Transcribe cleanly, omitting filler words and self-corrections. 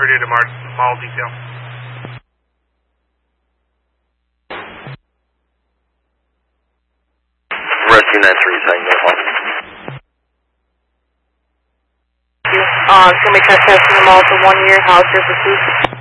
Purdue to mall detail. Rescue 93, saying no harm. Can we test in the mall for 1 year? How's your pursuit?